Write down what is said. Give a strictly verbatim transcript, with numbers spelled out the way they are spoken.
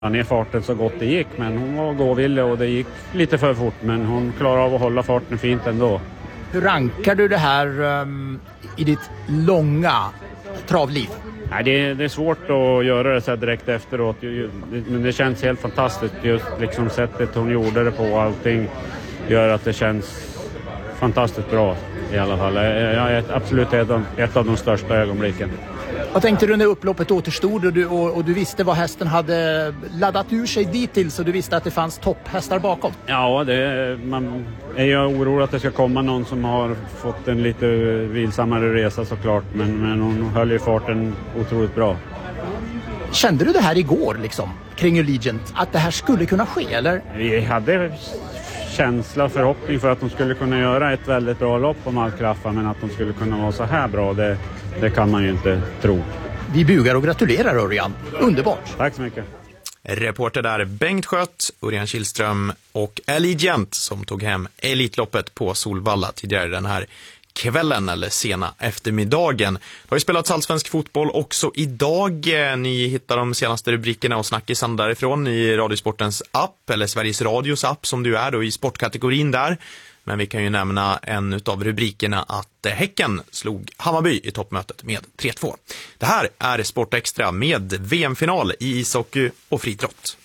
ner farten så gott det gick, men hon var gåvillig och det gick lite för fort, men hon klarade av att hålla farten fint ändå. Hur rankar du det här um, i ditt långa travliv? Nej, det, är, det är svårt att göra det så här direkt efteråt, men det känns helt fantastiskt just liksom sättet hon gjorde det på. Allting gör att det känns fantastiskt bra i alla fall. Jag är absolut ett av, ett av de största ögonblicken. Vad tänkte du när upploppet återstod och du, och, och du visste vad hästen hade laddat ur sig dit till, så du visste att det fanns topphästar bakom? Ja, det, man är ju orolig att det ska komma någon som har fått en lite vilsammare resa såklart, men, men hon höll ju farten otroligt bra. Kände du det här igår liksom, kring Allegiant, att det här skulle kunna ske, eller? Vi hade känsla och förhoppning för att de skulle kunna göra ett väldigt bra lopp om allt klaffar, men att de skulle kunna vara så här bra, det, det kan man ju inte tro. Vi bugar och gratulerar, Örjan. Underbart. Tack så mycket. Reporter där Bengt Skött, Örjan Kihlström och Allegiant som tog hem Elitloppet på Solvalla tidigare den här kvällen eller sena eftermiddagen. Det har ju spelats allsvensk fotboll också idag. Ni hittar de senaste rubrikerna och snackisen därifrån i Radiosportens app eller Sveriges Radios app som du är då i sportkategorin där. Men vi kan ju nämna en av rubrikerna att Häcken slog Hammarby i toppmötet med tre två. Det här är Sportextra med V M-final i ishockey och friidrott.